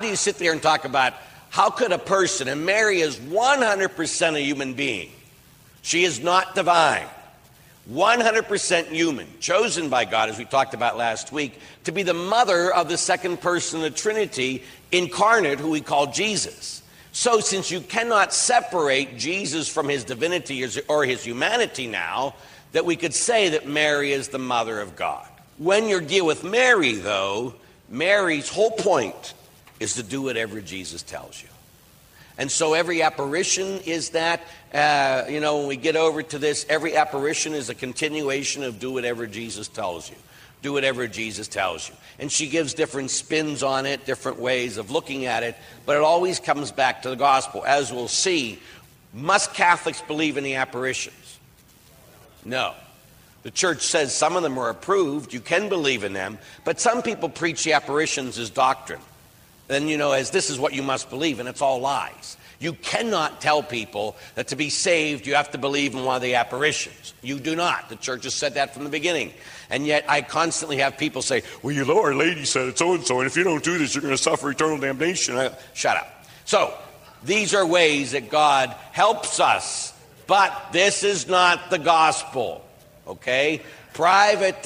you sit there and talk about how could a person, and Mary is 100% a human being. She is not divine. 100% human, chosen by God, as we talked about last week, to be the mother of the second person of the Trinity, incarnate, who we call Jesus. So since you cannot separate Jesus from his divinity or his humanity now, that we could say that Mary is the mother of God. When you deal with Mary, though, Mary's whole point is to do whatever Jesus tells you. And so every apparition is that, when we get over to this, every apparition is a continuation of do whatever Jesus tells you. Do whatever Jesus tells you. And she gives different spins on it, different ways of looking at it, but it always comes back to the gospel. As we'll see, must Catholics believe in the apparitions? No. The church says some of them are approved, you can believe in them, but some people preach the apparitions as doctrine. Then, as this is what you must believe, and it's all lies. You cannot tell people that to be saved, you have to believe in one of the apparitions. You do not. The church has said that from the beginning. And yet I constantly have people say, well, Our Lady said it's so-and-so, and if you don't do this, you're going to suffer eternal damnation. Shut up. So these are ways that God helps us, but this is not the gospel, okay? Private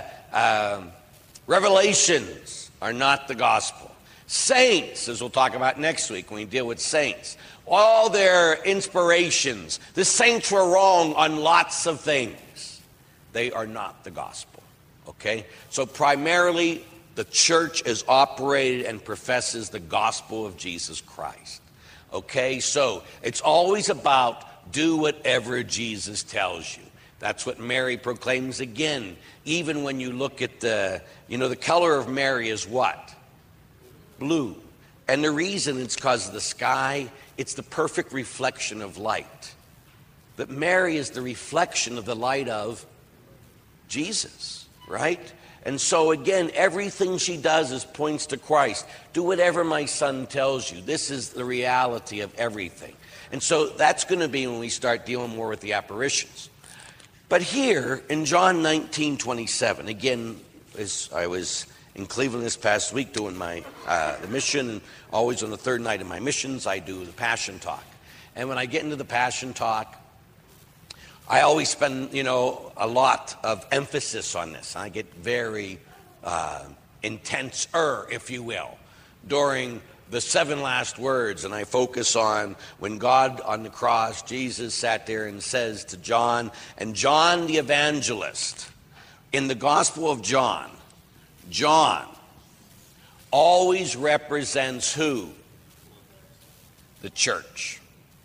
revelations are not the gospel. Saints, as we'll talk about next week when we deal with saints, all their inspirations, the saints were wrong on lots of things. They are not the gospel, okay? So primarily, the church is operated and professes the gospel of Jesus Christ, okay? So it's always about do whatever Jesus tells you. That's what Mary proclaims again. Even when you look at the color of Mary is what? Blue. And the reason it's because of the sky, it's the perfect reflection of light. But Mary is the reflection of the light of Jesus, right? And so again, everything she does points to Christ. Do whatever my son tells you. This is the reality of everything. And so that's going to be when we start dealing more with the apparitions. But here in John 19:27, again, as I was in Cleveland this past week doing my the mission, always on the third night of my missions, I do the Passion Talk. And when I get into the Passion Talk, I always spend, a lot of emphasis on this. I get very intense-er, if you will, during the 7 last words, and I focus on when God on the cross, Jesus sat there and says to John, and John the evangelist, in the Gospel of John always represents who? The church.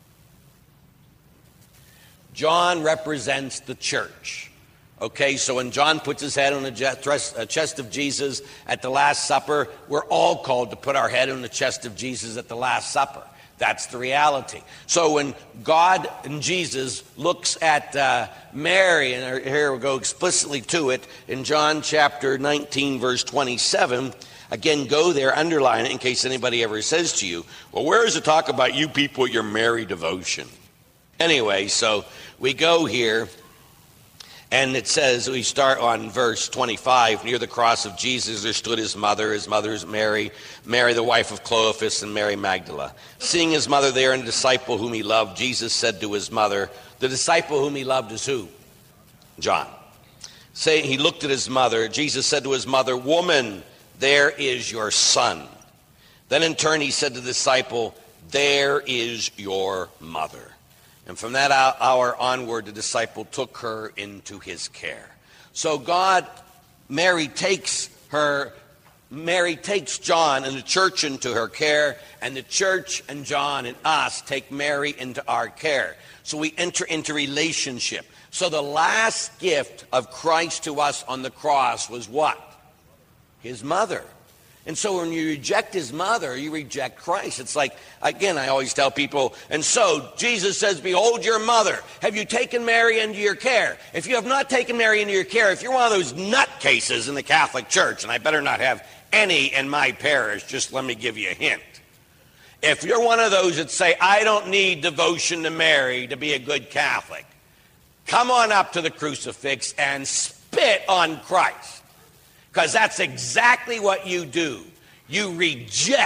John represents the church. Okay, so when John puts his head on the chest of Jesus at the Last Supper, we're all called to put our head on the chest of Jesus at the Last Supper. That's the reality. So when God and Jesus looks at Mary, and here we'll go explicitly to it, in John chapter 19, verse 27, again, go there, underline it in case anybody ever says to you, well, where does it talk about you people with your Mary devotion? Anyway, so we go here. And it says, we start on verse 25, near the cross of Jesus there stood his mother is Mary, Mary the wife of Clopas, and Mary Magdala. Seeing his mother there and the disciple whom he loved, Jesus said to his mother, the disciple whom he loved is who? John. Saying he looked at his mother, Jesus said to his mother, woman, there is your son. Then in turn he said to the disciple, there is your mother. And from that hour onward, the disciple took her into his care. So Mary takes John and the church into her care, and the church and John and us take Mary into our care. So we enter into relationship. So the last gift of Christ to us on the cross was what? His mother. And so when you reject his mother, you reject Christ. It's like, again, I always tell people, and so Jesus says, behold your mother. Have you taken Mary into your care? If you have not taken Mary into your care, if you're one of those nutcases in the Catholic Church, and I better not have any in my parish, just let me give you a hint. If you're one of those that say, I don't need devotion to Mary to be a good Catholic, come on up to the crucifix and spit on Christ. Because that's exactly what you do. You reject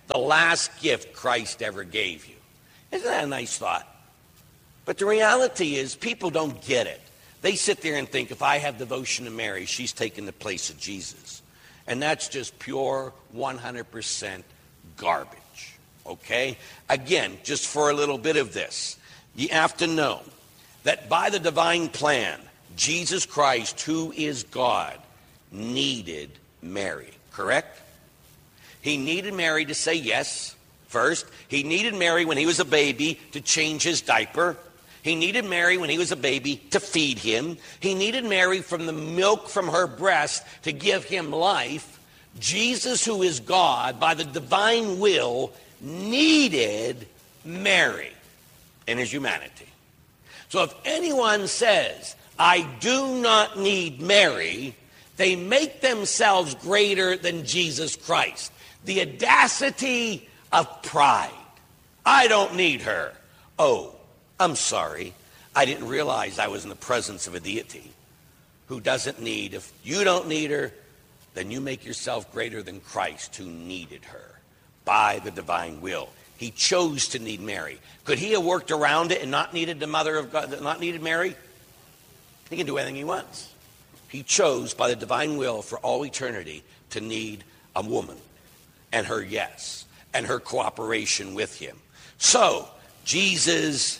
the last gift Christ ever gave you. Isn't that a nice thought? But the reality is people don't get it. They sit there and think, if I have devotion to Mary, she's taking the place of Jesus. And that's just pure 100% garbage, okay? Again, just for a little bit of this, you have to know that by the divine plan, Jesus Christ, who is God, needed Mary, correct? He needed Mary to say yes first. He needed Mary when he was a baby to change his diaper. He needed Mary when he was a baby to feed him. He needed Mary from the milk from her breast to give him life. Jesus, who is God, by the divine will, needed Mary in his humanity. So if anyone says, I do not need Mary, they make themselves greater than Jesus Christ. The audacity of pride. I don't need her. Oh, I'm sorry. I didn't realize I was in the presence of a deity who doesn't need. If you don't need her, then you make yourself greater than Christ, who needed her by the divine will. He chose to need Mary. Could he have worked around it and not needed the mother of God, not needed Mary? He can do anything he wants. He chose by the divine will for all eternity to need a woman and her yes and her cooperation with him. So Jesus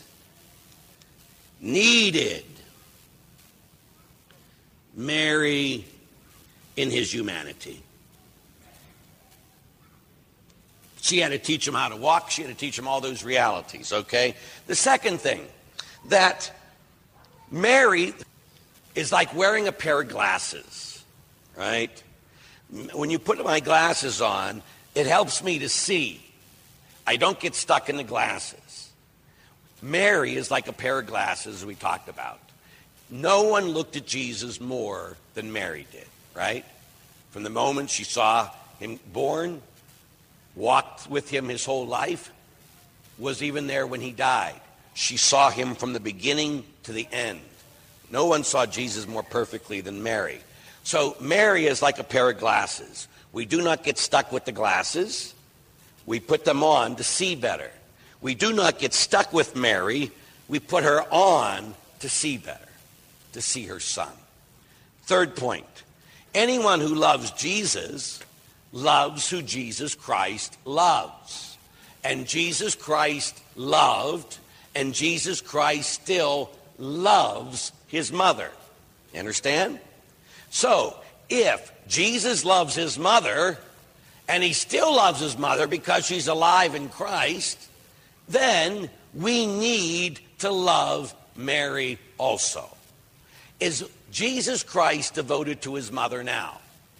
needed Mary in his humanity. She had to teach him how to walk. She had to teach him all those realities, okay? The second thing, that Mary is like wearing a pair of glasses, right? When you put my glasses on, it helps me to see. I don't get stuck in the glasses. Mary is like a pair of glasses we talked about. No one looked at Jesus more than Mary did, right? From the moment she saw him born, walked with him his whole life, was even there when he died. She saw him from the beginning to the end. No one saw Jesus more perfectly than Mary. So Mary is like a pair of glasses. We do not get stuck with the glasses. We put them on to see better. We do not get stuck with Mary. We put her on to see better, to see her son. Third point, anyone who loves Jesus loves who Jesus Christ loves. And Jesus Christ loved, and Jesus Christ still loves his mother. You understand? So, if Jesus loves his mother, and he still loves his mother because she's alive in Christ, then we need to love Mary also. Is Jesus Christ devoted to his mother now?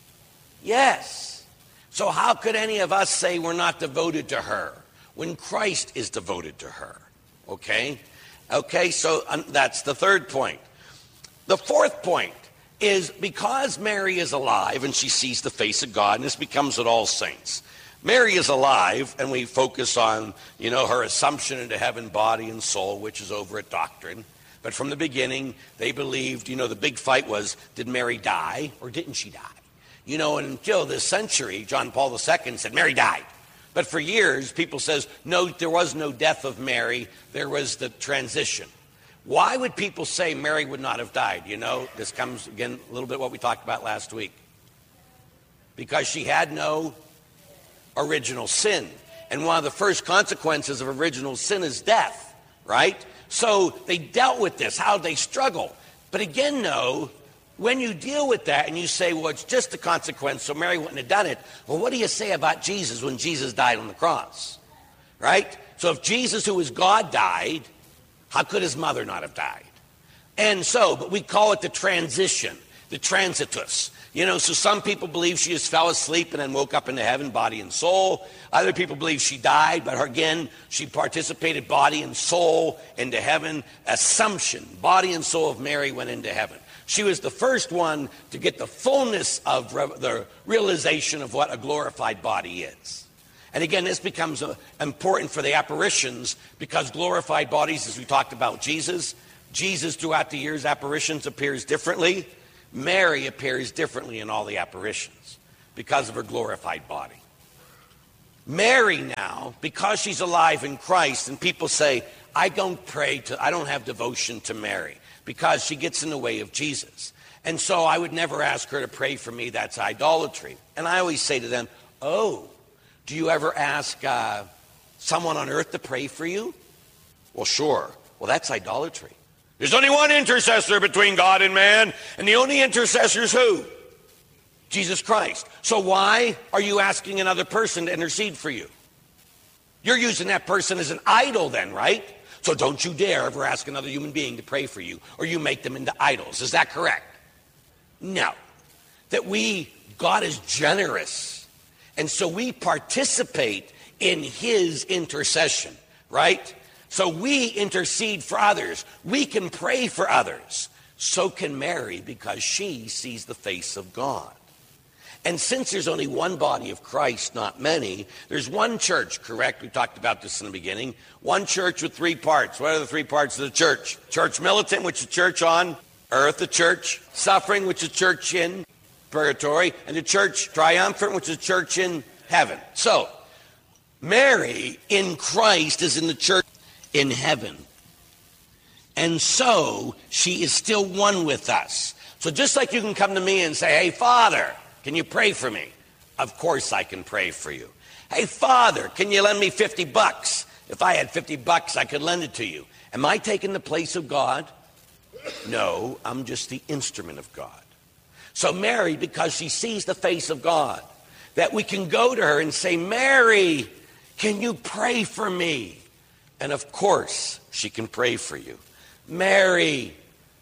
Yes. So how could any of us say we're not devoted to her when Christ is devoted to her? Okay? Okay, so that's the third point. The fourth point is because Mary is alive and she sees the face of God, and this becomes with all saints. Mary is alive, and we focus on, her assumption into heaven, body and soul, which is over at doctrine. But from the beginning, they believed, the big fight was, did Mary die or didn't she die? And until this century, John Paul II said, Mary died. But for years, people says, no, there was no death of Mary. There was the transition. Why would people say Mary would not have died? This comes, again, a little bit what we talked about last week. Because she had no original sin. And one of the first consequences of original sin is death, right? So they dealt with this. How did they struggle? But again, no, when you deal with that and you say, well, it's just a consequence, so Mary wouldn't have done it. Well, what do you say about Jesus when Jesus died on the cross? Right? So if Jesus, who is God, died, how could his mother not have died? And so, but we call it the transition, the transitus. So some people believe she just fell asleep and then woke up into heaven, body and soul. Other people believe she died, but again, she participated body and soul into heaven. Assumption, body and soul of Mary went into heaven. She was the first one to get the fullness of the realization of what a glorified body is. And again, this becomes important for the apparitions because glorified bodies, as we talked about Jesus throughout the years, apparitions appears differently. Mary appears differently in all the apparitions because of her glorified body. Mary now, because she's alive in Christ, and people say, I don't have devotion to Mary because she gets in the way of Jesus. And so I would never ask her to pray for me. That's idolatry. And I always say to them, oh, do you ever ask someone on earth to pray for you? Well, sure. Well, that's idolatry. There's only one intercessor between God and man, and the only intercessor is who? Jesus Christ. So why are you asking another person to intercede for you? You're using that person as an idol then, right? So don't you dare ever ask another human being to pray for you, or you make them into idols. Is that correct? No. God is generous, and so we participate in his intercession, right? So we intercede for others. We can pray for others. So can Mary, because she sees the face of God. And since there's only one body of Christ, not many, there's one church, correct? We talked about this in the beginning. One church with three parts. What are the three parts of the church? Church militant, which is church on earth, the church suffering, which is church in purgatory, and the church triumphant, which is church in heaven. So, Mary in Christ is in the church in heaven. And so, she is still one with us. So just like you can come to me and say, hey, Father, can you pray for me? Of course I can pray for you. Hey, Father, can you lend me $50? If I had $50, I could lend it to you. Am I taking the place of God? No, I'm just the instrument of God. So Mary, because she sees the face of God, that we can go to her and say, Mary, can you pray for me? And of course, she can pray for you. Mary,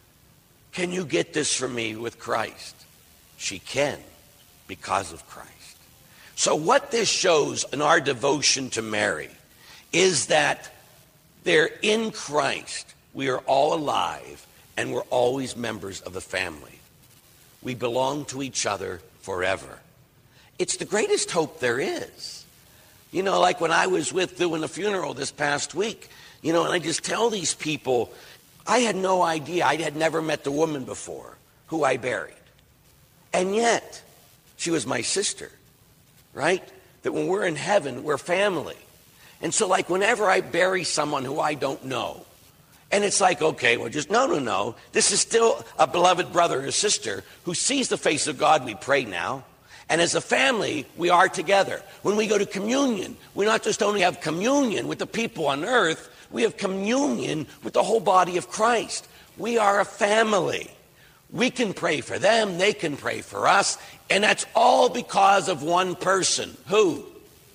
can you get this for me with Christ? She can, because of Christ. So what this shows in our devotion to Mary is that they're in Christ. We are all alive, and we're always members of the family. We belong to each other forever. It's the greatest hope there is. You know, like when I was doing the funeral this past week, and I just tell these people, I had no idea. I had never met the woman before who I buried. And yet, she was my sister, right? That when we're in heaven, we're family. And so like whenever I bury someone who I don't know, and it's like, okay, well, just no. This is still a beloved brother or sister who sees the face of God. We pray now. And as a family, we are together. When we go to communion, we not just only have communion with the people on earth, we have communion with the whole body of Christ. We are a family. We can pray for them. They can pray for us. And that's all because of one person. Who?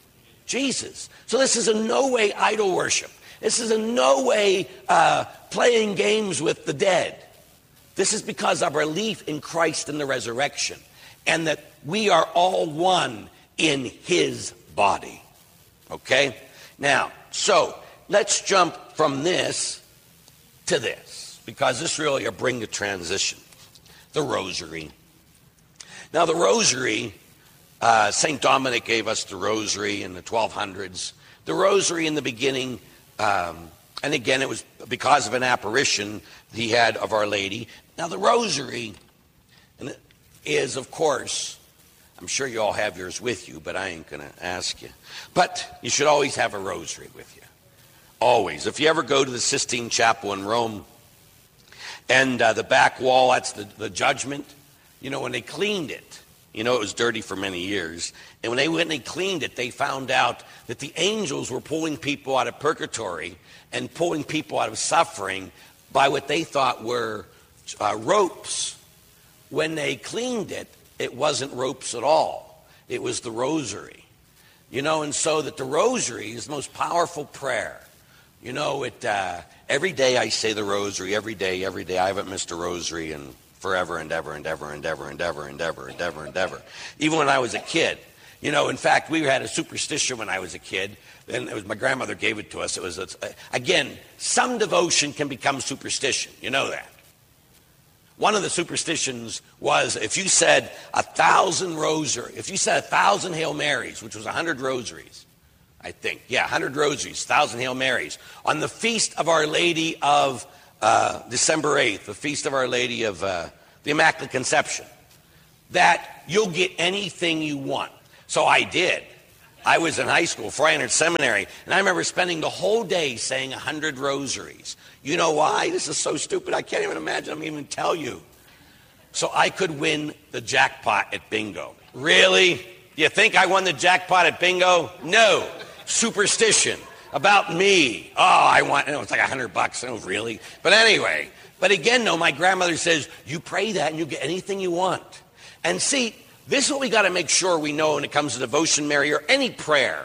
Jesus. So this is in no way idol worship. This is in no way playing games with the dead. This is because of our belief in Christ and the resurrection, and that we are all one in his body. Okay? Now, so let's jump from this to this, because this really will bring the transition. The rosary. Now, the rosary, St. Dominic gave us the rosary in the 1200s. The rosary in the beginning, and again, it was because of an apparition he had of Our Lady. Now, the rosary is, of course, I'm sure you all have yours with you, but I ain't going to ask you. But you should always have a rosary with you. Always. If you ever go to the Sistine Chapel in Rome, and the back wall, that's the judgment, when they cleaned it, it was dirty for many years. And when they went and they cleaned it, they found out that the angels were pulling people out of purgatory and pulling people out of suffering by what they thought were ropes. When they cleaned it, it wasn't ropes at all. It was the rosary. And so that the rosary is the most powerful prayer. Every day I say the rosary, every day. I haven't missed a rosary in forever and ever. Even when I was a kid. In fact, we had a superstition when I was a kid, and it was my grandmother gave it to us. It was, again, some devotion can become superstition. You know that. One of the superstitions was if you said 1,000 Hail Marys, which was 100 rosaries, I think. 100 rosaries, 1,000 Hail Marys. On the feast of Our Lady of December 8th, the feast of Our Lady of the Immaculate Conception, that you'll get anything you want. So I did. I was in high school before I entered seminary, and I remember spending the whole day saying 100 rosaries. You know why? This is so stupid. I can't even imagine. I'm even tell you. So I could win the jackpot at bingo. Really? You think I won the jackpot at bingo? No. Superstition about me. Oh, I want, it's like $100. Oh, really? But anyway, but again, no, my grandmother says, you pray that and you get anything you want. And see, this is what we got to make sure we know when it comes to devotion, Mary, or any prayer.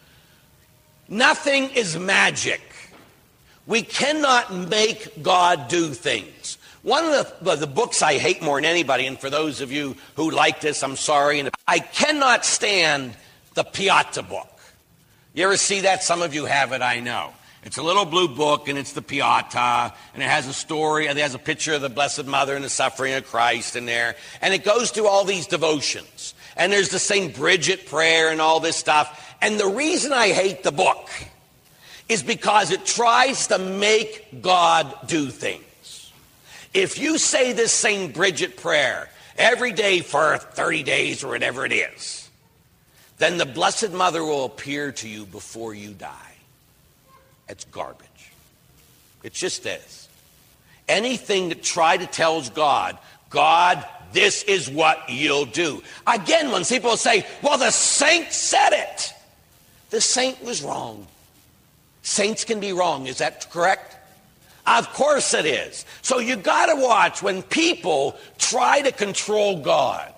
Nothing is magic. We cannot make God do things. One of the books I hate more than anybody, and for those of you who like this, I'm sorry, and I cannot stand the Pietà book. You ever see that? Some of you have it, I know. It's a little blue book, and it's the Pietà, and it has a story, and it has a picture of the Blessed Mother and the suffering of Christ in there, and it goes through all these devotions. And there's the St. Bridget prayer and all this stuff. And the reason I hate the book is because it tries to make God do things. If you say this St. Bridget prayer every day for 30 days or whatever it is, then the Blessed Mother will appear to you before you die. It's garbage. It just is. Anything that try to tells God, God, this is what you'll do. Again, when people say, well, the saint said it. The saint was wrong. Saints can be wrong. Is that correct? Of course it is. So you got to watch when people try to control God.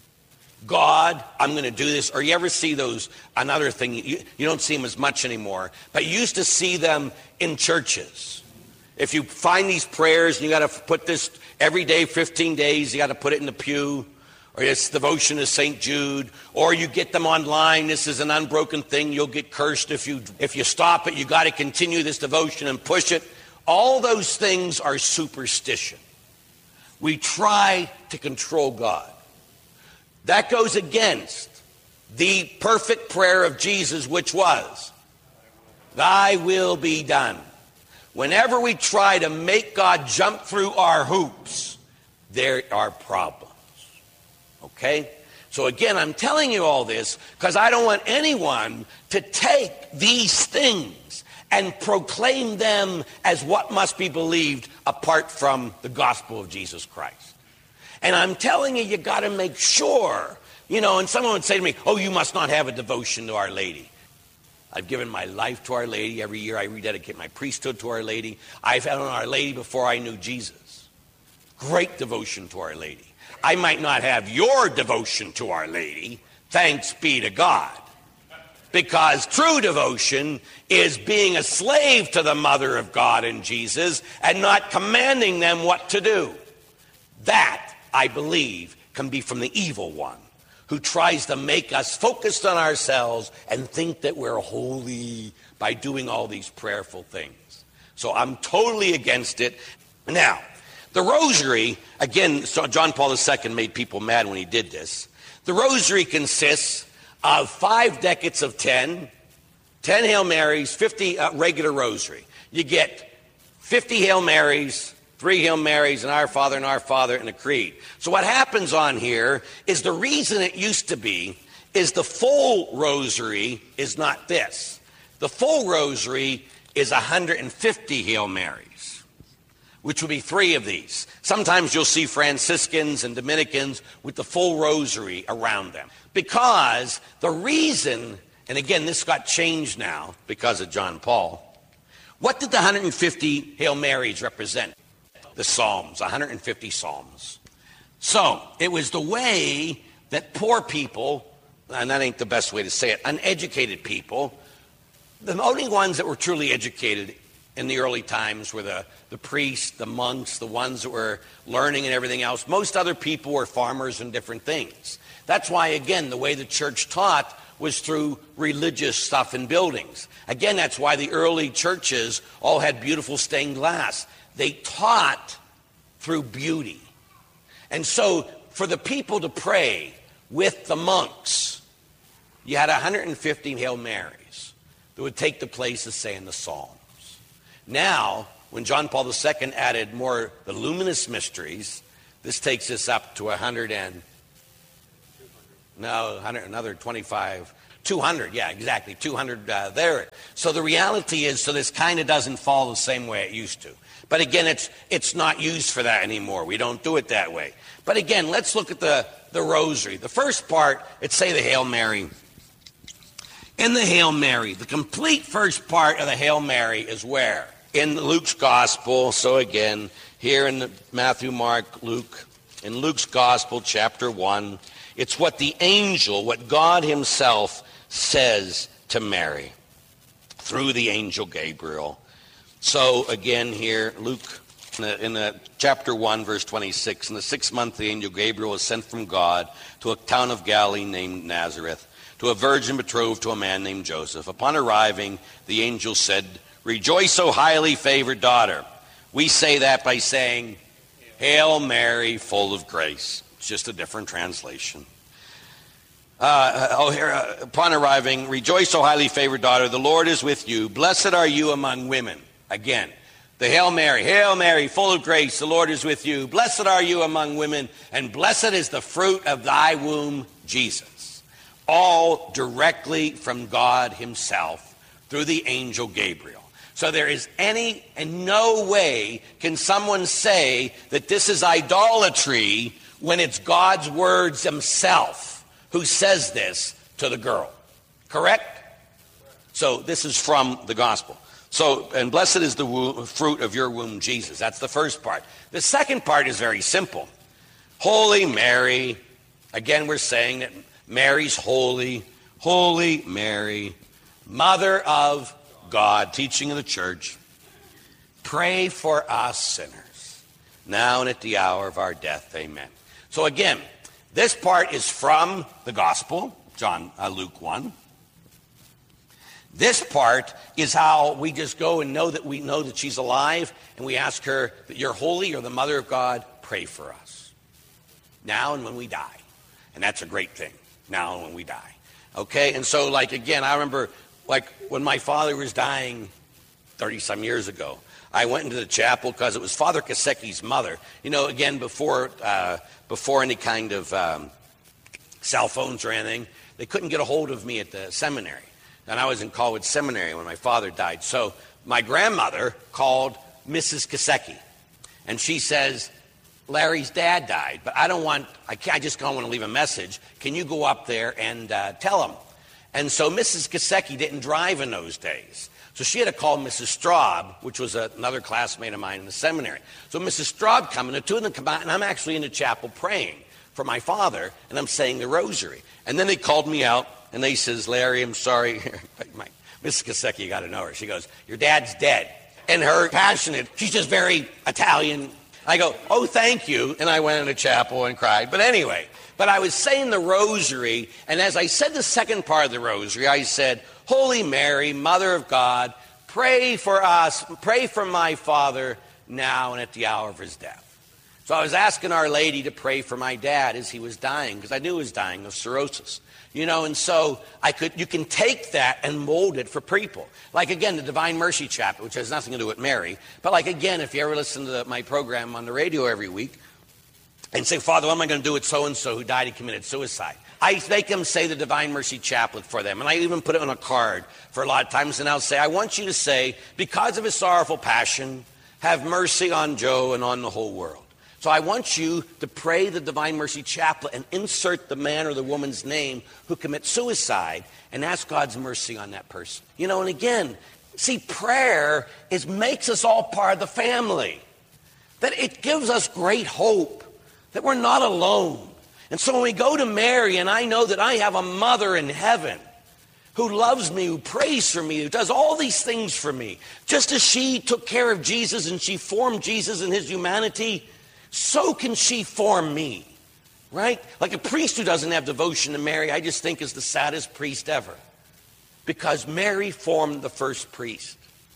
God, I'm going to do this. Or you ever see those, another thing, you don't see them as much anymore, but you used to see them in churches. If you find these prayers and you got to put this every day, 15 days, you got to put it in the pew, or this devotion to St. Jude, or you get them online, this is an unbroken thing, you'll get cursed if you stop it, you got to continue this devotion and push it. All those things are superstition. We try to control God. That goes against the perfect prayer of Jesus, which was, thy will be done. Whenever we try to make God jump through our hoops, there are problems. Okay? So again, I'm telling you all this because I don't want anyone to take these things and proclaim them as what must be believed apart from the gospel of Jesus Christ. And I'm telling you, you got to make sure, and someone would say to me, oh, you must not have a devotion to Our Lady. I've given my life to Our Lady. Every year I rededicate my priesthood to Our Lady. I've had Our Lady before I knew Jesus. Great devotion to Our Lady. I might not have your devotion to Our Lady, thanks be to God. Because true devotion is being a slave to the Mother of God and Jesus and not commanding them what to do. That, I believe, can be from the evil one who tries to make us focused on ourselves and think that we're holy by doing all these prayerful things. So I'm totally against it. Now, the rosary, again, so John Paul II made people mad when he did this. The rosary consists of 5 decades of 10 Hail Marys, 50 regular rosary. You get 50 Hail Marys, 3 Hail Marys, and Our Father, and a creed. So what happens on here is the reason it used to be is the full rosary is not this. The full rosary is 150 Hail Marys, which would be 3 of these. Sometimes you'll see Franciscans and Dominicans with the full rosary around them. Because the reason, and again, this got changed now because of John Paul. What did the 150 Hail Marys represent? The Psalms, 150 Psalms. So it was the way that poor people, and that ain't the best way to say it, uneducated people, the only ones that were truly educated in the early times were the priests, the monks, the ones that were learning and everything else. Most other people were farmers and different things. That's why, again, the way the church taught was through religious stuff in buildings. Again, that's why the early churches all had beautiful stained glass. They taught through beauty. And so for the people to pray with the monks, you had 150 Hail Marys that would take the place of saying the Psalms. Now, when John Paul II added more the luminous mysteries, this takes us up to another 25 200, yeah, exactly, 200 there. So the reality is, so this kind of doesn't fall the same way it used to. But again, it's not used for that anymore. We don't do it that way. But again, let's look at the rosary. The first part, it's say the Hail Mary. In the Hail Mary, the complete first part of the Hail Mary is where? In Luke's Gospel. So again, here in Matthew, Mark, Luke, in Luke's Gospel, chapter 1, it's what the angel, what God himself says to Mary through the angel Gabriel. So again here, Luke, in the chapter 1, verse 26, in the 6th month the angel Gabriel was sent from God to a town of Galilee named Nazareth, to a virgin betrothed to a man named Joseph. Upon arriving, the angel said, "Rejoice, O highly favored daughter." We say that by saying, "Hail Mary, full of grace." It's just a different translation. Upon arriving, "Rejoice, O highly favored daughter, the Lord is with you. Blessed are you among women." Again, the Hail Mary, full of grace, the Lord is with you. Blessed are you among women, and blessed is the fruit of thy womb, Jesus. All directly from God himself through the angel Gabriel. So there is in no way can someone say that this is idolatry when it's God's words himself who says this to the girl. Correct? So this is from the gospel. So, and blessed is the fruit of your womb, Jesus. That's the first part. The second part is very simple. Holy Mary. Again, we're saying that Mary's holy. Holy Mary, Mother of God, teaching of the church. Pray for us sinners, now and at the hour of our death. Amen. So again, this part is from the gospel, Luke 1. This part is how we just go and know that she's alive, and we ask her that you're holy, you're the Mother of God, pray for us. Now and when we die. And that's a great thing, now and when we die. Okay, and so again, I remember when my father was dying 30-some years ago, I went into the chapel because it was Father Kasecki's mother. Again, before any kind of cell phones or anything, they couldn't get a hold of me at the seminary. And I was in Colwood Seminary when my father died. So my grandmother called Mrs. Kasecki. And she says, "Larry's dad died, but I just don't want to leave a message. Can you go up there and tell him?" And so Mrs. Kasecki didn't drive in those days. So she had to call Mrs. Straub, which was another classmate of mine in the seminary. So Mrs. Straub come, and the two of them come out, and I'm actually in the chapel praying for my father, and I'm saying the rosary. And then they called me out, and they says, "Larry, I'm sorry." Mrs. Kasecki, you got to know her. She goes, "Your dad's dead." And her passionate, she's just very Italian. I go, "Oh, thank you." And I went in the chapel and cried. But anyway, I was saying the rosary, and as I said the second part of the rosary, I said, "Holy Mary, Mother of God, pray for us, pray for my father now and at the hour of his death." So I was asking Our Lady to pray for my dad as he was dying, because I knew he was dying of cirrhosis. And so you can take that and mold it for people. Again, the Divine Mercy Chaplet, which has nothing to do with Mary. But again, if you ever listen to my program on the radio every week and say, "Father, what am I going to do with so-and-so who died and committed suicide?" I make them say the Divine Mercy Chaplet for them. And I even put it on a card for a lot of times. And I'll say, "I want you to say, because of his sorrowful passion, have mercy on Joe and on the whole world." So I want you to pray the Divine Mercy Chaplet and insert the man or the woman's name who commits suicide and ask God's mercy on that person. And again, see, prayer makes us all part of the family. That it gives us great hope that we're not alone. And so when we go to Mary, and I know that I have a mother in heaven who loves me, who prays for me, who does all these things for me, just as she took care of Jesus and she formed Jesus in his humanity, so can she form me, right? A priest who doesn't have devotion to Mary, I just think is the saddest priest ever. Because Mary formed the first priest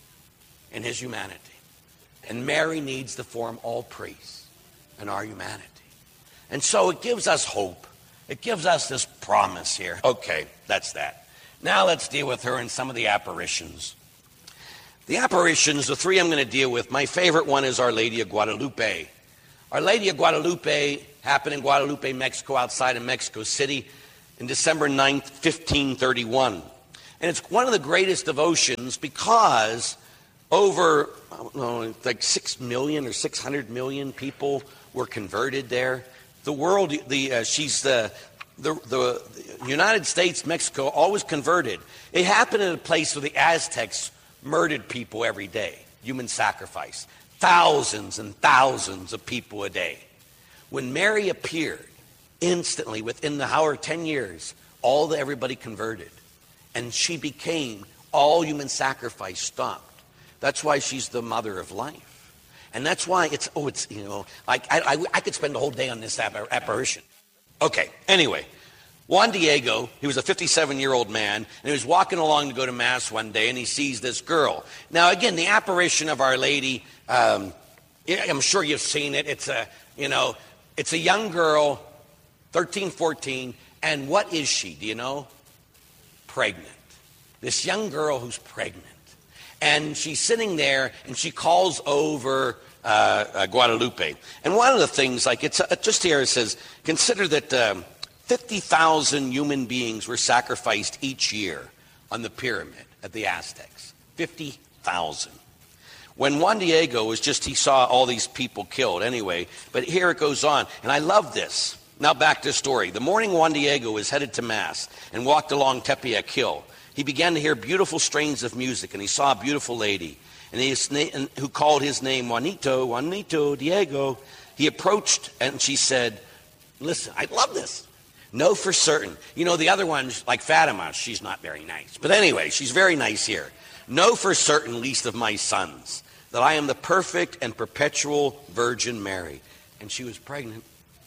in his humanity. And Mary needs to form all priests in our humanity. And so it gives us hope. It gives us this promise here. Okay, that's that. Now let's deal with her and some of the apparitions. The apparitions, the three I'm going to deal with, my favorite one is Our Lady of Guadalupe. Our Lady of Guadalupe happened in Guadalupe, Mexico, outside of Mexico City. in December 9th, 1531. And it's one of the greatest devotions because over, I don't know, like 6 million or 600 million people were converted there. The world, the United States, Mexico, always converted. It happened in a place where the Aztecs murdered people every day, human sacrifice, thousands and thousands of people a day. When Mary appeared, instantly, within the hour, 10 years, everybody converted. And she became, all human sacrifice stopped. That's why she's the mother of life. And that's why I could spend the whole day on this apparition. Okay, anyway, Juan Diego, he was a 57-year-old man, and he was walking along to go to Mass one day, and he sees this girl. Now, again, the apparition of Our Lady, I'm sure you've seen it. It's a young girl, 13, 14, and what is she, do you know? Pregnant. This young girl who's pregnant. And she's sitting there, and she calls over Guadalupe. And one of the things, just here it says, consider that 50,000 human beings were sacrificed each year on the pyramid at the Aztecs. 50,000. When Juan Diego he saw all these people killed anyway, but here it goes on. And I love this. Now back to the story. The morning Juan Diego was headed to Mass and walked along Tepeyac Hill, he began to hear beautiful strains of music, and he saw a beautiful lady, who called his name Juanito, Diego. He approached, and she said, listen, I love this. Know for certain. You know, the other ones, like Fatima, she's not very nice. But anyway, she's very nice here. Know for certain, least of my sons, that I am the perfect and perpetual Virgin Mary. And she was pregnant.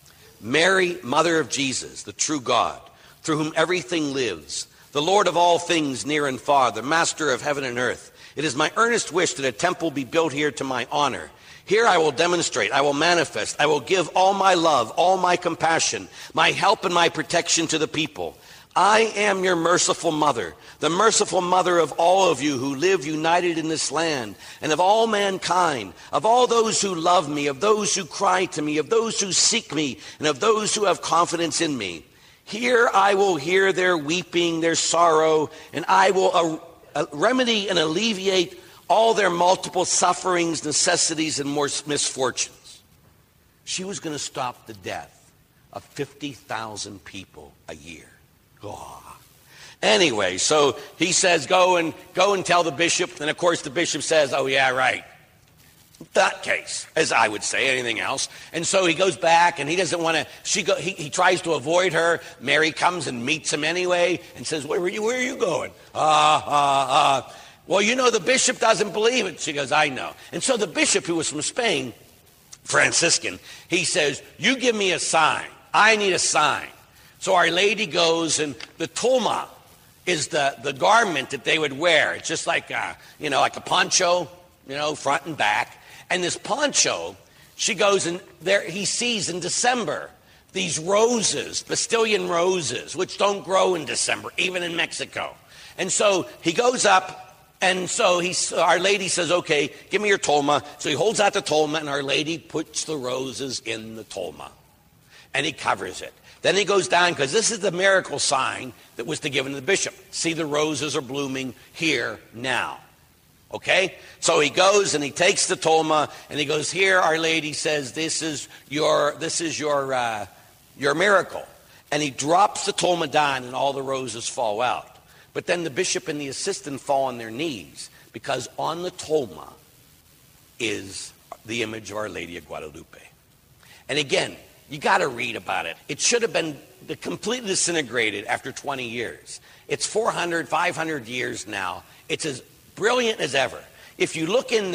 Mary, mother of Jesus, the true God, through whom everything lives, the Lord of all things near and far, the master of heaven and earth. It is my earnest wish that a temple be built here to my honor. Here I will demonstrate, I will manifest, I will give all my love, all my compassion, my help and my protection to the people. I am your merciful mother, the merciful mother of all of you who live united in this land, and of all mankind, of all those who love me, of those who cry to me, of those who seek me, and of those who have confidence in me. Here I will hear their weeping, their sorrow, and I will remedy and alleviate all their multiple sufferings, necessities, and more misfortunes. She was going to stop the death of 50,000 people a year. Oh. Anyway, so he says, go and tell the bishop. And of course the bishop says, oh yeah, right. That case, as I would say, anything else. And so he goes back, and he doesn't want to, he tries to avoid her. Mary comes and meets him anyway and says, where are you going? Well, you know, the bishop doesn't believe it. She goes, I know. And so the bishop, who was from Spain, Franciscan, he says, you give me a sign. I need a sign. So Our Lady goes, and the tulma is the garment that they would wear. It's just like like a poncho, front and back. And this poncho, she goes, and there he sees in December these roses, Castilian roses, which don't grow in December, even in Mexico. And so he goes up, and so Our Lady says, okay, give me your tolma. So he holds out the tolma, and Our Lady puts the roses in the tolma, and he covers it. Then he goes down, because this is the miracle sign that was to give to the bishop. See, the roses are blooming here now. Okay? So he goes and he takes the tolma, and he goes, here, Our Lady says, this is your miracle. And he drops the tolma down, and all the roses fall out. But then the bishop and the assistant fall on their knees, because on the tolma is the image of Our Lady of Guadalupe. And again, you got to read about it. It should have been completely disintegrated after 20 years. It's 400, 500 years now. It's as brilliant as ever. If you look in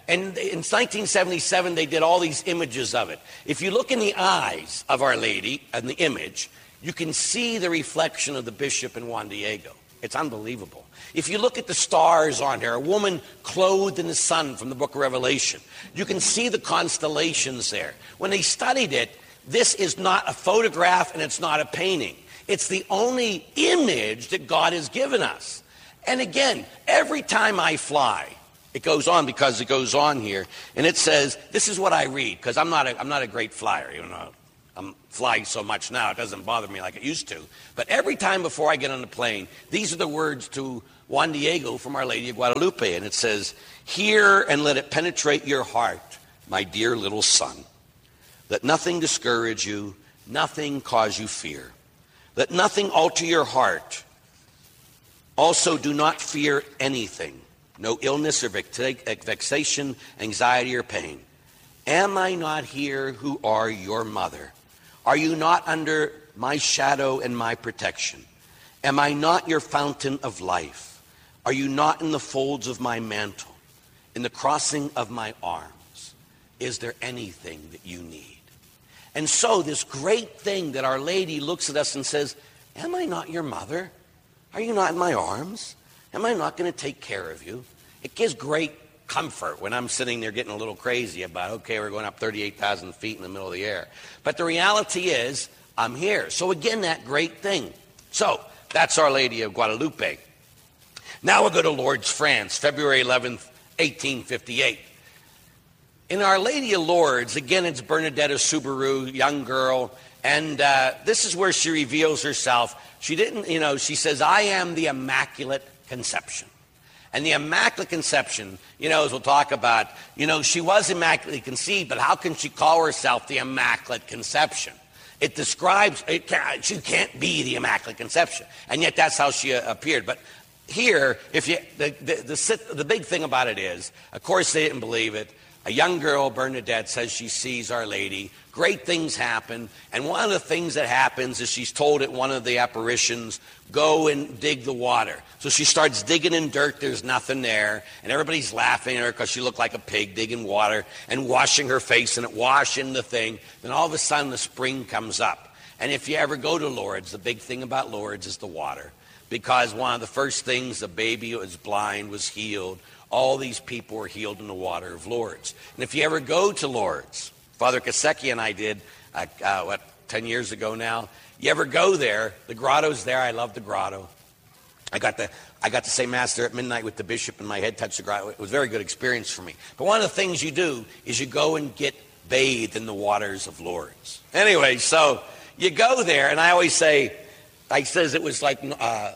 1977, they did all these images of it. If you look in the eyes of Our Lady and the image, you can see the reflection of the bishop and Juan Diego. It's unbelievable. If you look at the stars on her, a woman clothed in the sun from the book of Revelation, you can see the constellations there. When they studied it, this is not a photograph and it's not a painting. It's the only image that God has given us. And again, every time I fly, it goes on, here, and it says, this is what I read, because I'm not a great flyer, I'm flying so much now, it doesn't bother me like it used to. But every time before I get on the plane, these are the words to Juan Diego from Our Lady of Guadalupe. And it says, "Hear and let it penetrate your heart, my dear little son. Let nothing discourage you, nothing cause you fear. Let nothing alter your heart. Also do not fear anything, no illness or vexation, anxiety or pain. Am I not here who are your mother? Are you not under my shadow and my protection? Am I not your fountain of life? Are you not in the folds of my mantle, in the crossing of my arms? Is there anything that you need?" And so this great thing that Our Lady looks at us and says, am I not your mother? Are you not in my arms? Am I not going to take care of you? It gives great comfort when I'm sitting there getting a little crazy about, okay, we're going up 38,000 feet in the middle of the air. But the reality is, I'm here. So again, that great thing. So that's Our Lady of Guadalupe. Now we'll go to Lourdes, France, February 11th, 1858. In Our Lady of Lourdes, again, it's Bernadetta Soubirous, young girl, and this is where she reveals herself. She didn't, she says, "I am the Immaculate Conception." And the Immaculate Conception, as we'll talk about, she was immaculately conceived, but how can she call herself the Immaculate Conception? It describes, she can't be the Immaculate Conception. And yet that's how she appeared. But here, the big thing about it is, of course they didn't believe it. A young girl, Bernadette, says she sees Our Lady. Great things happen. And one of the things that happens is she's told at one of the apparitions, go and dig the water. So she starts digging in dirt. There's nothing there. And everybody's laughing at her because she looked like a pig digging water and washing her face and it washing the thing. Then all of a sudden the spring comes up. And if you ever go to Lourdes, the big thing about Lourdes is the water. Because one of the first things, the baby who was blind was healed. All these people were healed in the water of Lourdes. And if you ever go to Lourdes, Father Kaseki and I did, 10 years ago now. You ever go there, the grotto's there. I love the grotto. I got to say Mass there at midnight with the bishop and my head touched the grotto. It was a very good experience for me. But one of the things you do is you go and get bathed in the waters of Lourdes. Anyway, so you go there, and I always say, says it was like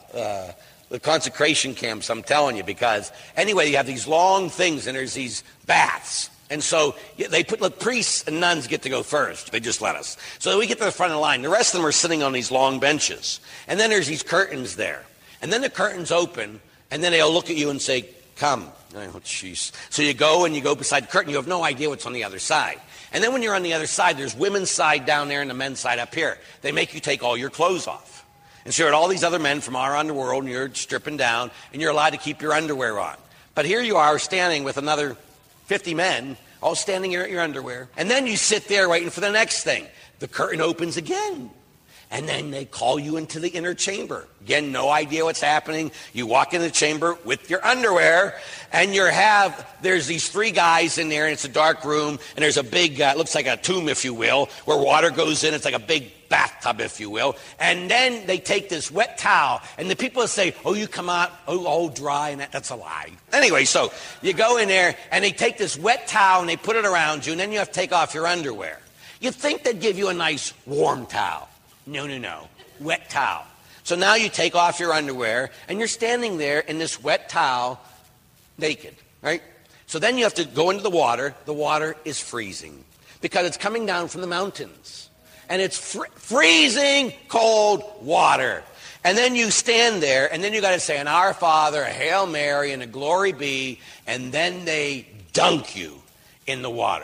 the consecration camps, I'm telling you, because anyway, you have these long things and there's these baths. And so they put the priests and nuns get to go first. They just let us. So we get to the front of the line. The rest of them are sitting on these long benches. And then there's these curtains there. And then the curtains open, and then they'll look at you and say, come. Oh, jeez. So you go and you go beside the curtain. You have no idea what's on the other side. And then when you're on the other side, there's women's side down there and the men's side up here. They make you take all your clothes off. And so you're at all these other men from all around the world, and you're stripping down, and you're allowed to keep your underwear on. But here you are standing with another 50 men, all standing here at your underwear. And then you sit there waiting for the next thing. The curtain opens again. And then they call you into the inner chamber. Again, no idea what's happening. You walk in the chamber with your underwear, and there's these three guys in there, and it's a dark room, and there's a big, it looks like a tomb, if you will, where water goes in. It's like a big bathtub, if you will. And then they take this wet towel, and the people say, oh, you come out, all dry, and that's a lie. Anyway, so you go in there, and they take this wet towel, and they put it around you, and then you have to take off your underwear. You'd think they'd give you a nice warm towel. No. Wet towel. So now you take off your underwear, and you're standing there in this wet towel, naked, right? So then you have to go into the water. The water is freezing because it's coming down from the mountains. And it's freezing cold water. And then you stand there, and then you got to say an Our Father, a Hail Mary, and a Glory Be, and then they dunk you in the water.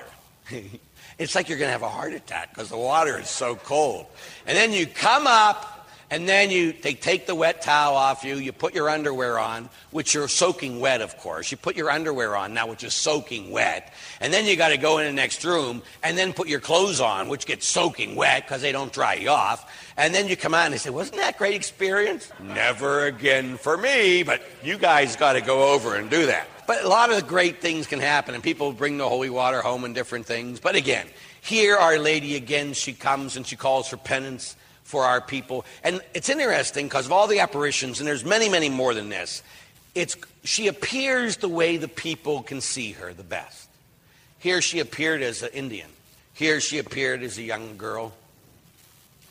It's like you're going to have a heart attack because the water is so cold. And then you come up, and then they take the wet towel off you. You put your underwear on, which you're soaking wet, of course. You put your underwear on now, which is soaking wet. And then you got to go in the next room and then put your clothes on, which gets soaking wet because they don't dry you off. And then you come out and they say, wasn't that a great experience? Never again for me, but you guys got to go over and do that. But a lot of great things can happen, and people bring the holy water home and different things. But again, here Our Lady again, she comes and she calls for penance for our people. And it's interesting because of all the apparitions, and there's many, many more than this, she appears the way the people can see her the best. Here she appeared as an Indian. Here she appeared as a young girl.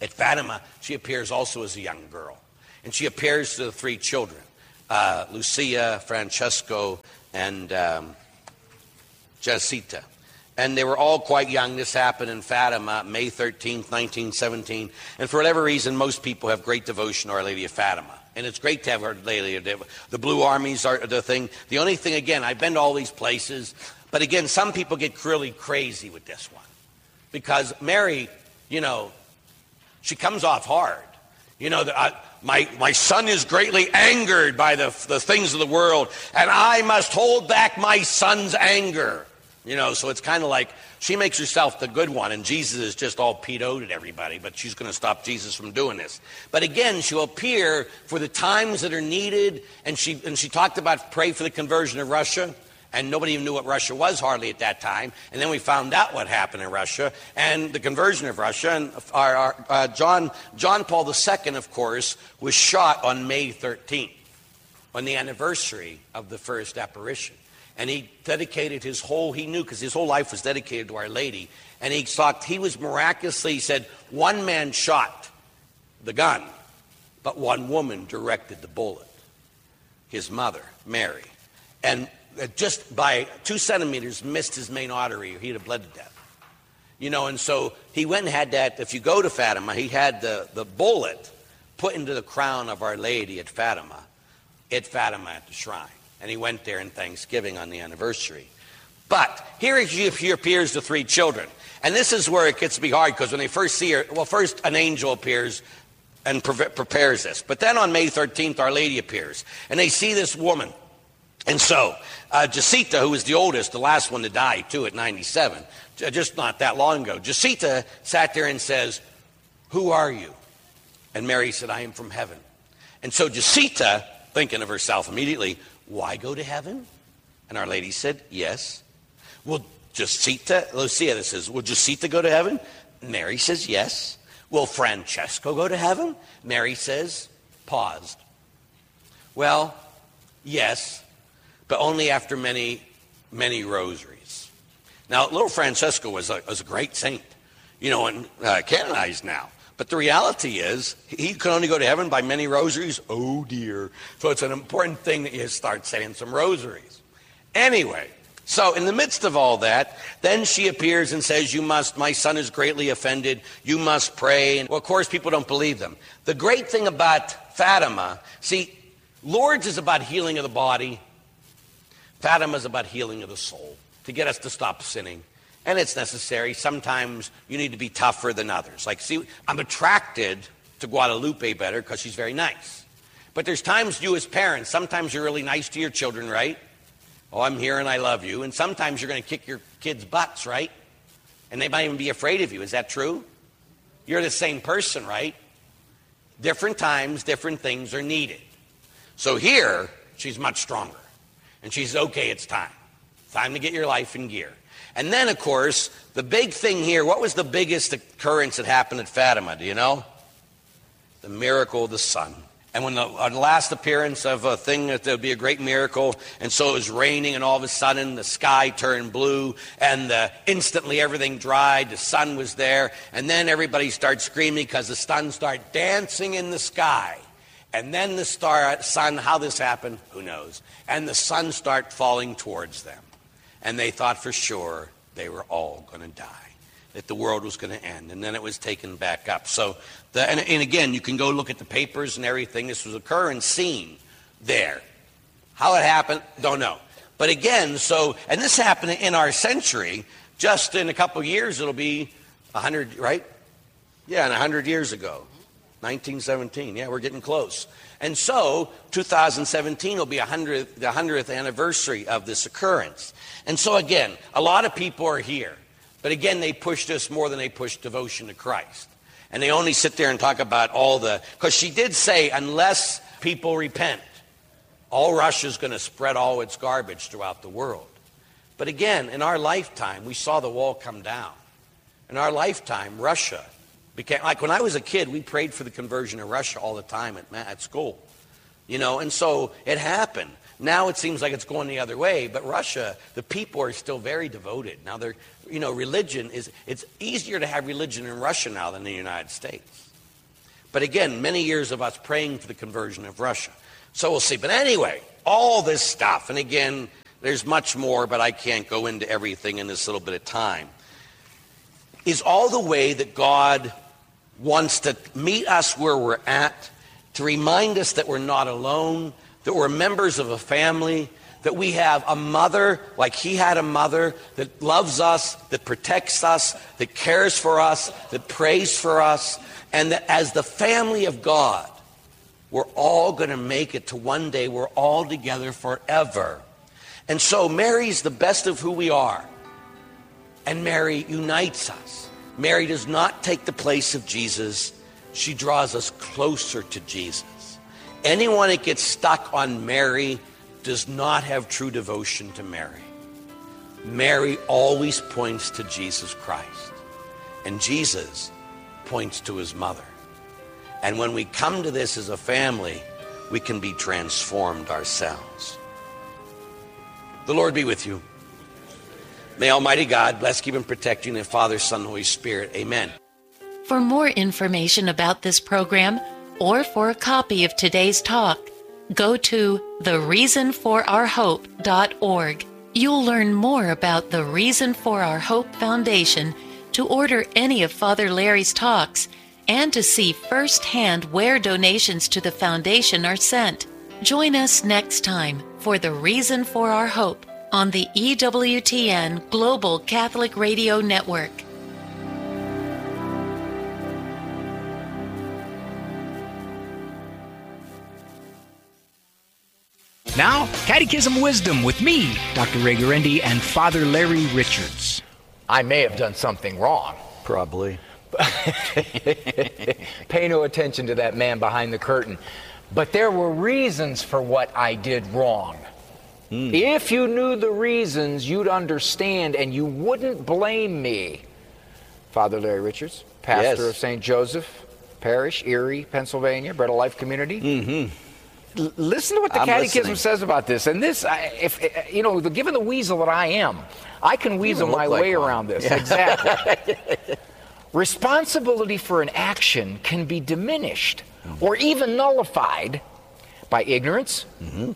At Fatima, she appears also as a young girl. And she appears to the three children, Lucia, Francesco, and Jacinta. And they were all quite young. This happened in Fatima, May 13th, 1917. And for whatever reason, most people have great devotion to Our Lady of Fatima. And it's great to have Our Lady of Fatima. The Blue Armies are the thing. The only thing, again, I've been to all these places. But again, some people get really crazy with this one. Because Mary, she comes off hard. My son is greatly angered by the things of the world, and I must hold back my son's anger. So it's kind of like she makes herself the good one, and Jesus is just all PO'd at everybody, but she's going to stop Jesus from doing this. But again, she'll appear for the times that are needed, and she talked about pray for the conversion of Russia, and nobody even knew what Russia was hardly at that time. And then we found out what happened in Russia and the conversion of Russia. And John Paul II, of course, was shot on May 13th, on the anniversary of the first apparition. And he dedicated he knew because his whole life was dedicated to Our Lady. And he was miraculously, he said, one man shot the gun, but one woman directed the bullet, his mother, Mary. And just by 2 centimeters missed his main artery, or he'd have bled to death. And so he went and had that. If you go to Fatima, he had the bullet put into the crown of Our Lady at Fatima at the shrine. And he went there in Thanksgiving on the anniversary. But here she appears to three children. And this is where it gets to be hard, because when they first see her, first an angel appears and prepares this. But then on May 13th, Our Lady appears. And they see this woman. And so, Jacinta, who was the oldest, the last one to die, too, at 97, just not that long ago, Jacinta sat there and says, "Who are you?" And Mary said, "I am from heaven." And so Jacinta, thinking of herself immediately, "Why go to heaven?" And Our Lady said, "Yes." "Will Lucia, this says, will Jacinta go to heaven?" Mary says, "Yes." "Will Francesco go to heaven?" Mary says, paused. "Well, yes, but only after many, many rosaries." Now, little Francesco was a great saint, and canonized now. But the reality is, he could only go to heaven by many rosaries. Oh, dear. So it's an important thing that you start saying some rosaries. Anyway, so in the midst of all that, then she appears and says, my son is greatly offended. You must pray. And, of course, people don't believe them. The great thing about Fatima, see, Lourdes is about healing of the body. Fatima is about healing of the soul, to get us to stop sinning. And it's necessary. Sometimes you need to be tougher than others. Like, see, I'm attracted to Guadalupe better because she's very nice. But there's times you as parents, sometimes you're really nice to your children, right? "Oh, I'm here and I love you." And sometimes you're going to kick your kids' butts, right? And they might even be afraid of you. Is that true? You're the same person, right? Different times, different things are needed. So here, she's much stronger. And she says, "Okay, it's time. Time to get your life in gear." And then, of course, the big thing here, what was the biggest occurrence that happened at Fatima? Do you know? The miracle of the sun. And when the last appearance of a thing that there would be a great miracle, and so it was raining, and all of a sudden the sky turned blue, and instantly everything dried, the sun was there, and then everybody started screaming because the sun started dancing in the sky. And then the sun, how this happened, who knows? And the sun started falling towards them. And they thought for sure they were all going to die, that the world was going to end. And then it was taken back up. So, and again, you can go look at the papers and everything. This was a current scene there. How it happened, don't know. But again, and this happened in our century. Just in a couple of years, it'll be 100, right? Yeah, 100 years ago. 1917. Yeah, we're getting close. And so 2017 will be the 100th anniversary of this occurrence. And so again, a lot of people are here. But again, they pushed us more than they pushed devotion to Christ. And they only sit there and talk about because she did say, unless people repent, all Russia's going to spread all its garbage throughout the world. But again, in our lifetime, we saw the wall come down. In our lifetime, Russia became, like when I was a kid, we prayed for the conversion of Russia all the time at school. And so it happened. Now it seems like it's going the other way, but Russia, the people are still very devoted. Now religion it's easier to have religion in Russia now than in the United States. But again, many years of us praying for the conversion of Russia. So we'll see. But anyway, all this stuff, and again, there's much more, but I can't go into everything in this little bit of time, is all the way that God wants to meet us where we're at, to remind us that we're not alone, that we're members of a family, that we have a mother like he had a mother that loves us, that protects us, that cares for us, that prays for us, and that as the family of God, we're all going to make it to one day we're all together forever. And so Mary's the best of who we are. And Mary unites us. Mary does not take the place of Jesus. She draws us closer to Jesus. Anyone that gets stuck on Mary does not have true devotion to Mary. Mary always points to Jesus Christ. And Jesus points to his mother. And when we come to this as a family, we can be transformed ourselves. The Lord be with you. May Almighty God bless, keep, and protect you in the Father, Son, and Holy Spirit. Amen. For more information about this program or for a copy of today's talk, go to thereasonforourhope.org. You'll learn more about the Reason for Our Hope Foundation, to order any of Father Larry's talks, and to see firsthand where donations to the foundation are sent. Join us next time for The Reason for Our Hope on the EWTN Global Catholic Radio Network. Now, Catechism Wisdom with me, Dr. Ray Guarendi, and Father Larry Richards. I may have done something wrong. Probably. Pay no attention to that man behind the curtain. But there were reasons for what I did wrong. If you knew the reasons, you'd understand and you wouldn't blame me. Father Larry Richards, pastor of St. Joseph Parish, Erie, Pennsylvania, Bread of Life Community. Listen to what the Catechism says about this. And this, given the weasel that I am, I can weasel my way around this. Yeah. Exactly. Responsibility for an action can be diminished or even nullified by ignorance,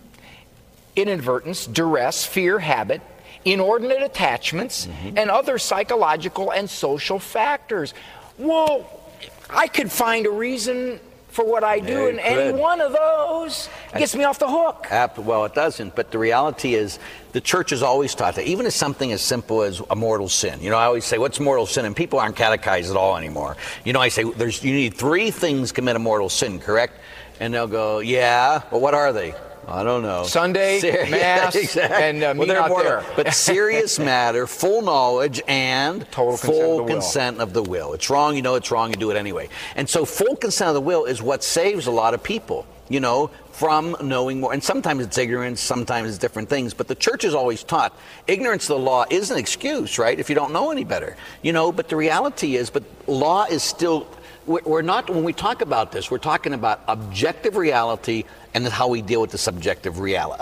inadvertence, duress, fear, habit, inordinate attachments, and other psychological and social factors. Well, I could find a reason for what I do, and any one of those gets me off the hook. Well, it doesn't, but the reality is the church has always taught that, even as something as simple as a mortal sin. You know, I always say, what's mortal sin? And people aren't catechized at all anymore. You know, I say, you need 3 things to commit a mortal sin, correct? And they'll go, yeah, well, what are they? I don't know. Sunday, Mass, and me not there. But serious matter, full knowledge, and full consent of the will. It's wrong, you know it's wrong, you do it anyway. And so full consent of the will is what saves a lot of people, you know, from knowing more. And sometimes it's ignorance, sometimes it's different things. But the church has always taught ignorance of the law is an excuse, right, if you don't know any better. You know, but the reality is, but law is still... We're not, when we talk about this, we're talking about objective reality and how we deal with the subjective reality,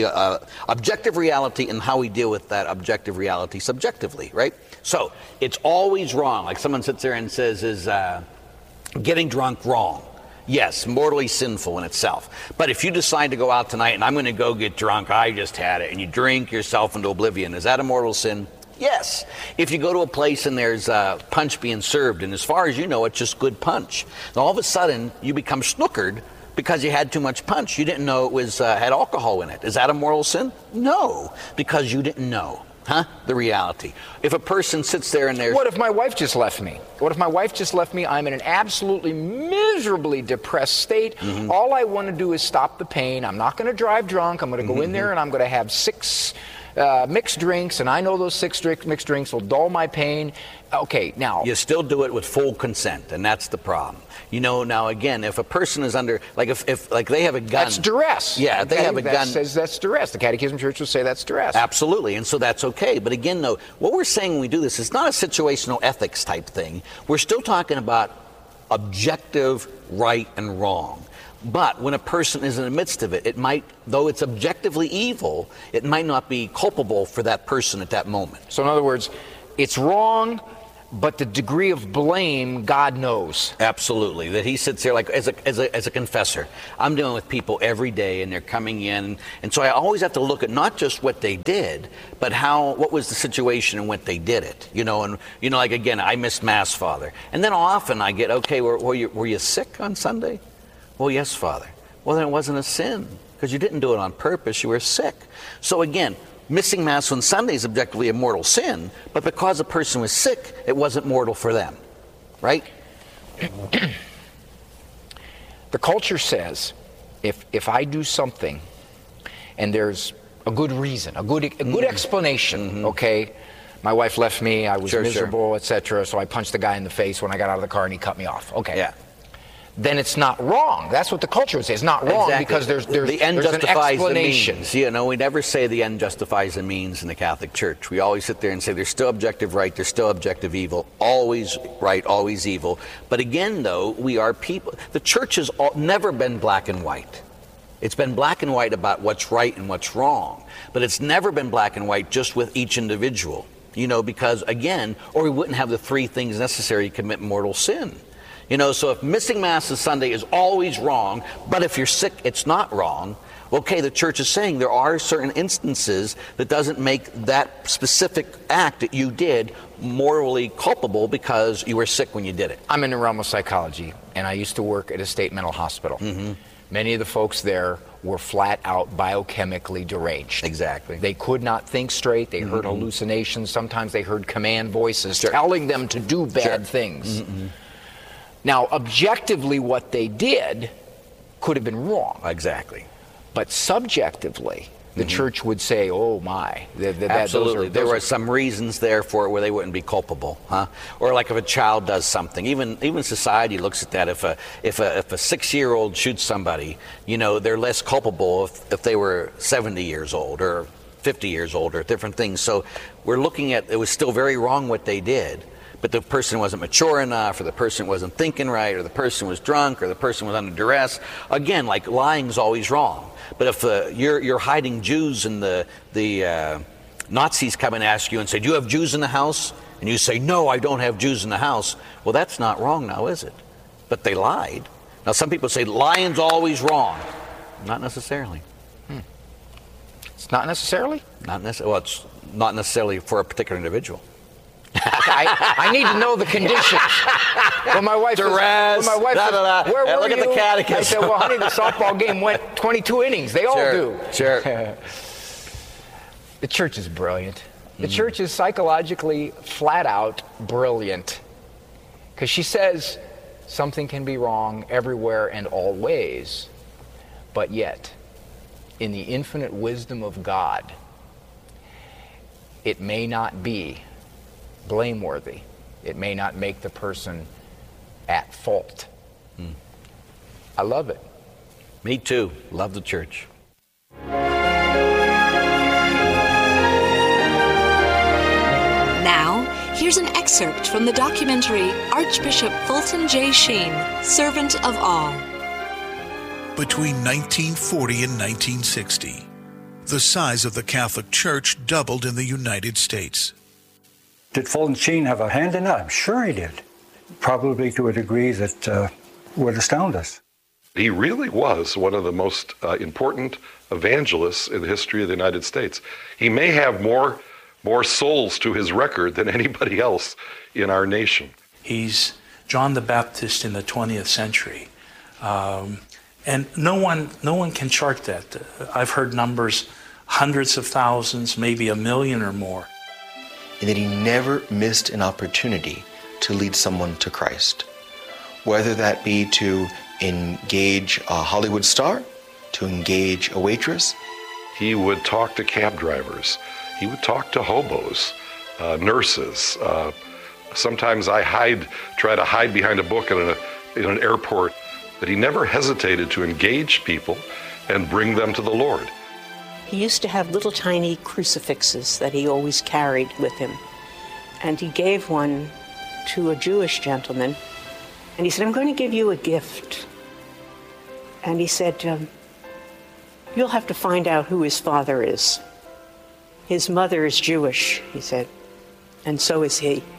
objective reality and how we deal with that objective reality subjectively, right? So it's always wrong. Like someone sits there and says, is getting drunk wrong? Yes, mortally sinful in itself. But if you decide to go out tonight and I'm going to go get drunk, I just had it, and you drink yourself into oblivion, is that a mortal sin? Yes. If you go to a place and there's punch being served, and as far as you know, it's just good punch. And all of a sudden, you become snookered because you had too much punch. You didn't know it was had alcohol in it. Is that a mortal sin? No, because you didn't know. The reality. If a person sits there and there's... What if my wife just left me? What if my wife just left me? I'm in an absolutely miserably depressed state. All I want to do is stop the pain. I'm not going to drive drunk. I'm going to go in there and I'm going to have 6... mixed drinks, and I know those 6 mixed drinks will dull my pain. Okay, now... You still do it with full consent, and that's the problem. You know, now again, if a person is under, like if they have a gun... That's duress. Yeah, if they have a gun... says that's duress. The Catechism Church will say that's duress. Absolutely, and so that's okay. But again, though, what we're saying when we do this is not a situational ethics type thing. We're still talking about objective right and wrong. But when a person is in the midst of it, it might, though it's objectively evil, it might not be culpable for that person at that moment. So in other words, it's wrong, but the degree of blame, God knows. Absolutely. That he sits there like as a confessor. I'm dealing with people every day, and they're coming in, and so I always have to look at not just what they did, but what was the situation and what they did it. And like again, I missed Mass, Father, and then often I get, okay, were you sick on Sunday? Well, yes, Father. Well, then it wasn't a sin because you didn't do it on purpose. You were sick. So again, missing Mass on Sunday is objectively a mortal sin, but because the person was sick, it wasn't mortal for them, right? The culture says if I do something and there's a good reason, a good explanation, okay? My wife left me, I was miserable, etc., so I punched the guy in the face when I got out of the car and he cut me off. Okay. Yeah. Then it's not wrong. That's what the culture would say. It's not wrong because there's the end there's justifies an explanation. The means. We never say the end justifies the means in the Catholic Church. We always sit there and say there's still objective right, there's still objective evil, always right, always evil. But again, though, we are people. The Church has never been black and white. It's been black and white about what's right and what's wrong, but it's never been black and white just with each individual. Because again, or we wouldn't have the three things necessary to commit mortal sin. So if missing Mass on Sunday is always wrong, but if you're sick, it's not wrong, okay, the Church is saying there are certain instances that doesn't make that specific act that you did morally culpable because you were sick when you did it. I'm in the realm of psychology, and I used to work at a state mental hospital. Mm-hmm. Many of the folks there were flat out biochemically deranged. Exactly. They could not think straight. They heard hallucinations. Sometimes they heard command voices telling them to do bad things. Mm-hmm. Now, objectively, what they did could have been wrong. Exactly. But subjectively, the Church would say, oh my. Absolutely. There were some reasons there for it where they wouldn't be culpable. Or like if a child does something. Even society looks at that. If a 6-year-old shoots somebody, they're less culpable if they were 70 years old or 50 years old or different things. So we're looking at, it was still very wrong what they did. But the person wasn't mature enough, or the person wasn't thinking right, or the person was drunk, or the person was under duress. Again, like lying's always wrong. But if you're hiding Jews and the Nazis come and ask you and say, do you have Jews in the house? And you say, no, I don't have Jews in the house. Well, that's not wrong now, is it? But they lied. Now, some people say lying's always wrong. Not necessarily. It's not necessarily? Not necessarily. Well, it's not necessarily for a particular individual. I need to know the conditions. When my wife says, where look at the catechism. I said, well, honey, the softball game went 22 innings. They all do. Sure. The Church is brilliant. The Church is psychologically flat out brilliant. Because she says something can be wrong everywhere and always, but yet, in the infinite wisdom of God, it may not be blameworthy. It may not make the person at fault. I love it. Me too. Love the Church. Now, here's an excerpt from the documentary Archbishop Fulton J. Sheen, Servant of All. Between 1940 and 1960, the size of the Catholic Church doubled in the United States. Did Fulton Sheen have a hand in that? I'm sure he did. Probably to a degree that would astound us. He really was one of the most important evangelists in the history of the United States. He may have more souls to his record than anybody else in our nation. He's John the Baptist in the 20th century. And no one can chart that. I've heard numbers, hundreds of thousands, maybe 1 million or more. And that he never missed an opportunity to lead someone to Christ. Whether that be to engage a Hollywood star, to engage a waitress. He would talk to cab drivers. He would talk to hobos, nurses. Sometimes I try to hide behind a book in an airport. But he never hesitated to engage people and bring them to the Lord. He used to have little tiny crucifixes that he always carried with him. And he gave one to a Jewish gentleman. And he said, I'm going to give you a gift. And he said, you'll have to find out who his father is. His mother is Jewish, he said, and so is he.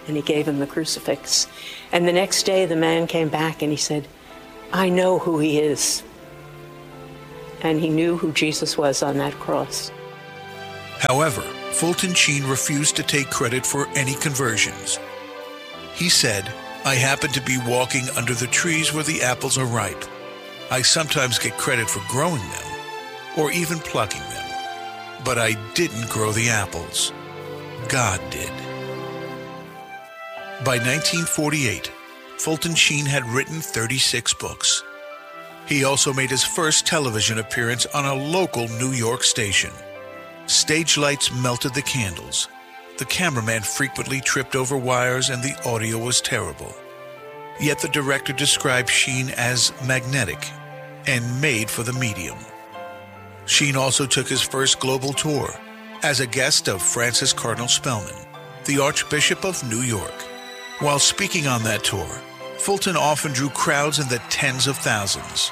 And he gave him the crucifix. And the next day, the man came back and he said, I know who he is. And he knew who Jesus was on that cross. However, Fulton Sheen refused to take credit for any conversions. He said, I happen to be walking under the trees where the apples are ripe. I sometimes get credit for growing them, or even plucking them. But I didn't grow the apples. God did. By 1948, Fulton Sheen had written 36 books. He also made his first television appearance on a local New York station. Stage lights melted the candles. The cameraman frequently tripped over wires and the audio was terrible. Yet the director described Sheen as magnetic and made for the medium. Sheen also took his first global tour as a guest of Francis Cardinal Spellman, the Archbishop of New York. While speaking on that tour, Fulton often drew crowds in the tens of thousands.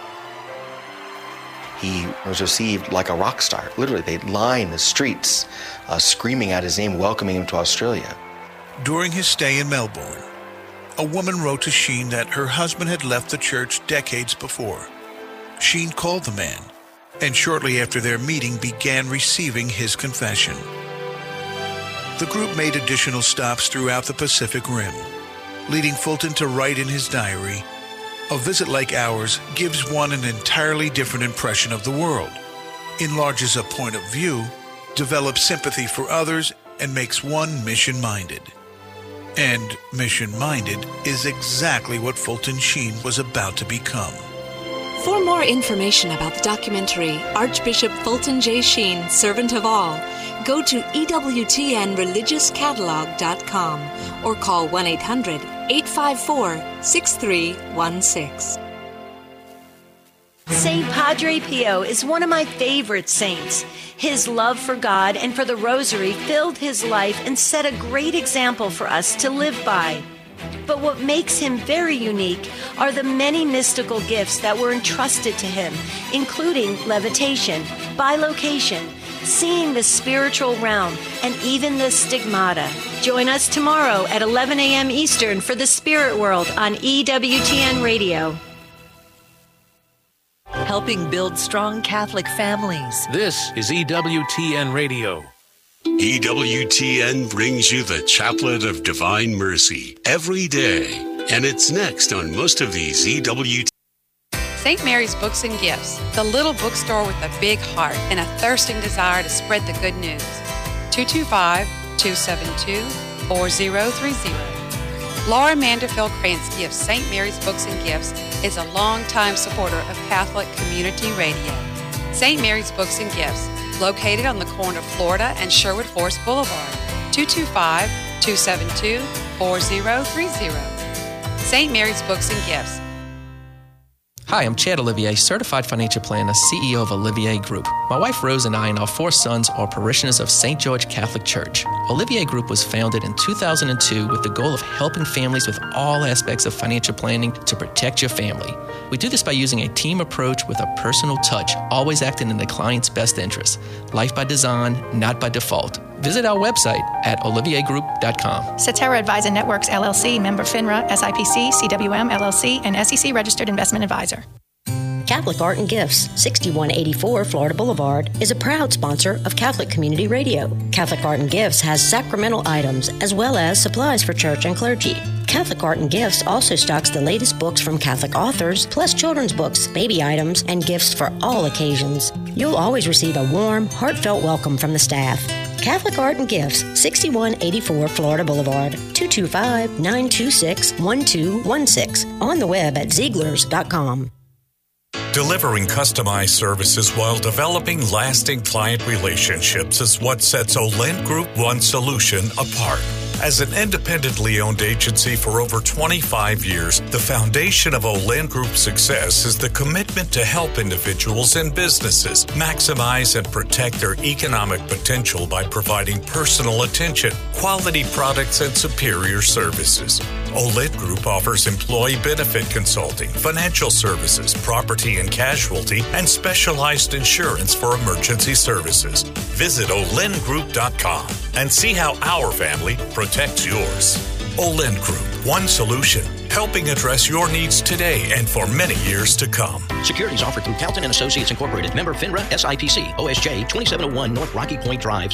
He was received like a rock star. Literally, they'd line the streets screaming out his name, welcoming him to Australia. During his stay in Melbourne, a woman wrote to Sheen that her husband had left the church decades before. Sheen called the man, and shortly after their meeting began receiving his confession. The group made additional stops throughout the Pacific Rim, leading Fulton to write in his diary, "A visit like ours gives one an entirely different impression of the world, enlarges a point of view, develops sympathy for others, and makes one mission-minded." And mission-minded is exactly what Fulton Sheen was about to become. For more information about the documentary Archbishop Fulton J. Sheen, Servant of All, go to EWTNReligiousCatalog.com or call 1-800-854-6316. St. Padre Pio is one of my favorite saints. His love for God and for the Rosary filled his life and set a great example for us to live by. But what makes him very unique are the many mystical gifts that were entrusted to him, including levitation, bilocation, seeing the spiritual realm, and even the stigmata. Join us tomorrow at 11 a.m. Eastern for the Spirit World on EWTN Radio. Helping build strong Catholic families. This is EWTN Radio. EWTN brings you the Chaplet of Divine Mercy every day, and it's next on most of these EWTN. St. Mary's Books and Gifts, the little bookstore with a big heart and a thirsting desire to spread the good news. 225-272-4030. Laura Manderfield Krantz Gifts St. Mary's Books and Gifts is a longtime supporter of Catholic Community Radio. St. Mary's Books and Gifts, located on the corner of Florida and Sherwood Forest Boulevard, 225-272-4030. St. Mary's Books and Gifts. Hi, I'm Chad Olivier, Certified Financial Planner, CEO of Olivier Group. My wife Rose and I and our 4 sons are parishioners of St. George Catholic Church. Olivier Group was founded in 2002 with the goal of helping families with all aspects of financial planning to protect your family. We do this by using a team approach with a personal touch, always acting in the client's best interest. Life by design, not by default. Visit our website at oliviergroup.com. Cetera Advisor Networks, LLC, member FINRA, SIPC, CWM, LLC, and SEC Registered Investment Advisor. Catholic Art and Gifts, 6184 Florida Boulevard, is a proud sponsor of Catholic Community Radio. Catholic Art and Gifts has sacramental items as well as supplies for church and clergy. Catholic Art and Gifts also stocks the latest books from Catholic authors, plus children's books, baby items, and gifts for all occasions. You'll always receive a warm, heartfelt welcome from the staff. Catholic Art and Gifts, 6184 Florida Boulevard, 225-926-1216. On the web at Zieglers.com. Delivering customized services while developing lasting client relationships is what sets Olent Group One Solution apart. As an independently owned agency for over 25 years, the foundation of Olent Group's success is the commitment to help individuals and businesses maximize and protect their economic potential by providing personal attention, quality products, and superior services. Olent Group offers employee benefit consulting, financial services, property and casualty, and specialized insurance for emergency services. Visit olentgroup.com. and see how our family protects yours. Olin Group, one solution, helping address your needs today and for many years to come. Securities offered through Calton and Associates Incorporated. Member FINRA, SIPC, OSJ, 2701 North Rocky Point Drive,